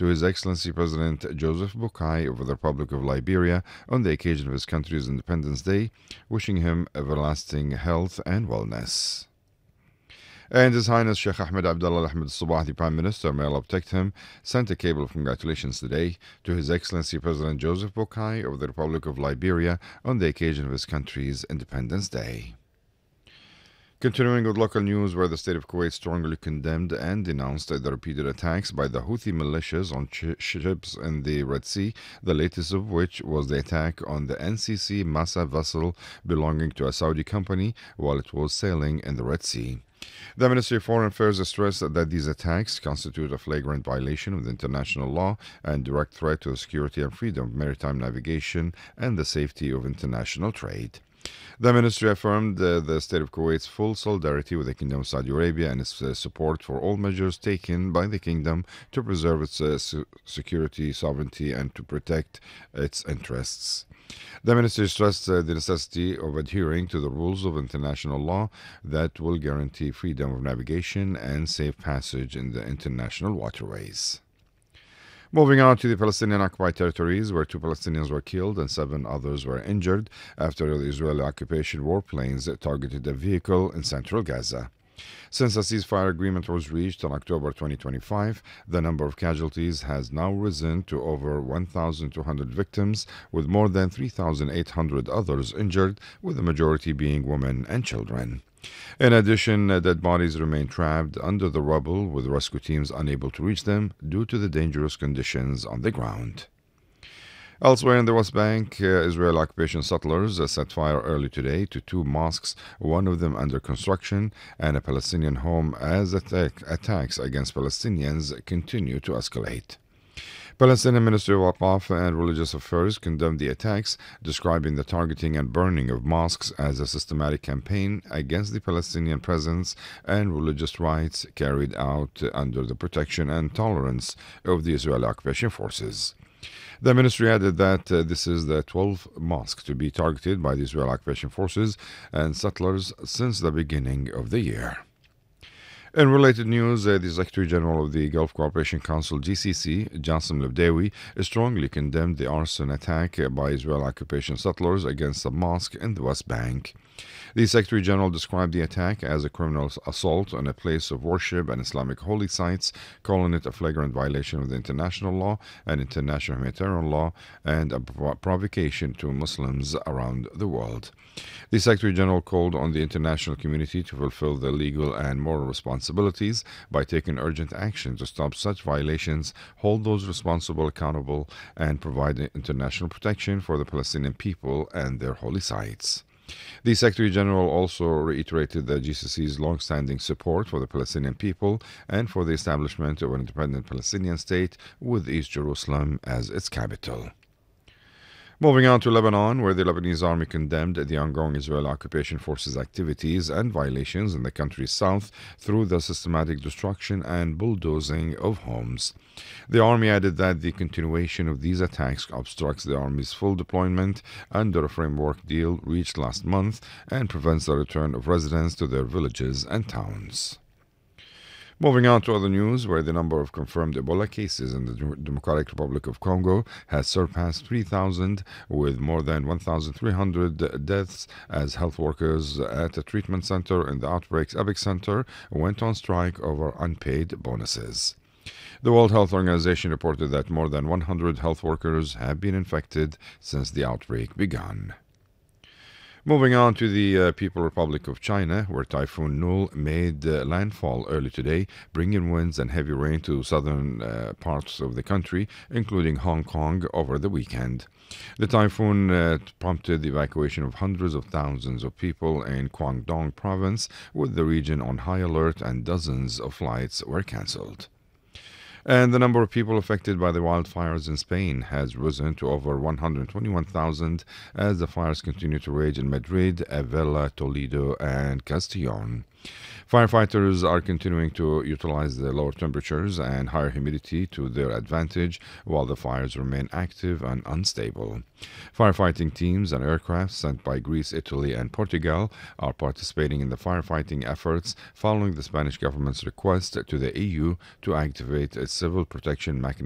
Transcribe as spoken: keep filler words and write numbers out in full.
to His Excellency President Joseph Boakai of the Republic of Liberia on the occasion of his country's Independence Day, wishing him everlasting health and wellness. And His Highness Sheikh Ahmed Abdullah Ahmed Sabah, the Prime Minister, may Allah protect him, sent a cable of congratulations today to His Excellency President Joseph Boakai of the Republic of Liberia on the occasion of his country's Independence Day. Continuing with local news, where the state of Kuwait strongly condemned and denounced the repeated attacks by the Houthi militias on ch- ships in the Red Sea, the latest of which was the attack on the N C C Massa vessel belonging to a Saudi company while it was sailing in the Red Sea. The Ministry of Foreign Affairs stressed that these attacks constitute a flagrant violation of the international law and direct threat to the security and freedom of maritime navigation and the safety of international trade. The ministry affirmed uh, the state of Kuwait's full solidarity with the Kingdom of Saudi Arabia and its uh, support for all measures taken by the kingdom to preserve its uh, su- security, sovereignty, and to protect its interests. The ministry stressed uh, the necessity of adhering to the rules of international law that will guarantee freedom of navigation and safe passage in the international waterways. Moving on to the Palestinian occupied territories, where two Palestinians were killed and seven others were injured after the Israeli occupation warplanes targeted a vehicle in central Gaza. Since a ceasefire agreement was reached in October twenty twenty-five, the number of casualties has now risen to over one thousand two hundred victims, with more than three thousand eight hundred others injured, with the majority being women and children. In addition, dead bodies remain trapped under the rubble, with rescue teams unable to reach them due to the dangerous conditions on the ground. Elsewhere in the West Bank, uh, Israeli occupation settlers uh, set fire early today to two mosques, one of them under construction, and a Palestinian home as attack- attacks against Palestinians continue to escalate. Palestinian Ministry of Waqf and Religious Affairs condemned the attacks, describing the targeting and burning of mosques as a systematic campaign against the Palestinian presence and religious rights carried out under the protection and tolerance of the Israeli occupation forces. The ministry added that uh, this is the twelfth mosque to be targeted by the Israeli occupation forces and settlers since the beginning of the year. In related news, uh, the Secretary General of the Gulf Cooperation Council, G C C, Jassim Labdawi, strongly condemned the arson attack uh, by Israeli occupation settlers against a mosque in the West Bank. The Secretary General described the attack as a criminal assault on a place of worship and Islamic holy sites, calling it a flagrant violation of the international law and international humanitarian law and a provocation to Muslims around the world. The Secretary General called on the international community to fulfill their legal and moral responsibilities by taking urgent action to stop such violations, hold those responsible accountable, and provide international protection for the Palestinian people and their holy sites. The Secretary General also reiterated the G C C's long-standing support for the Palestinian people and for the establishment of an independent Palestinian state with East Jerusalem as its capital. Moving on to Lebanon, where the Lebanese army condemned the ongoing Israeli occupation forces' activities and violations in the country's south through the systematic destruction and bulldozing of homes. The army added that the continuation of these attacks obstructs the army's full deployment under a framework deal reached last month and prevents the return of residents to their villages and towns. Moving on to other news, where the number of confirmed Ebola cases in the Democratic Republic of Congo has surpassed three thousand, with more than one thousand three hundred deaths as health workers at a treatment center in the outbreak's epicenter went on strike over unpaid bonuses. The World Health Organization reported that more than one hundred health workers have been infected since the outbreak began. Moving on to the uh, People's Republic of China, where Typhoon Nul made uh, landfall early today, bringing winds and heavy rain to southern uh, parts of the country, including Hong Kong, over the weekend. The typhoon uh, prompted the evacuation of hundreds of thousands of people in Guangdong province, with the region on high alert and dozens of flights were cancelled. And the number of people affected by the wildfires in Spain has risen to over one hundred twenty-one thousand as the fires continue to rage in Madrid, Avella, Toledo, and Castellón. Firefighters are continuing to utilize the lower temperatures and higher humidity to their advantage while the fires remain active and unstable. Firefighting teams and aircraft sent by Greece, Italy, and Portugal are participating in the firefighting efforts following the Spanish government's request to the E U to activate its civil protection mechanism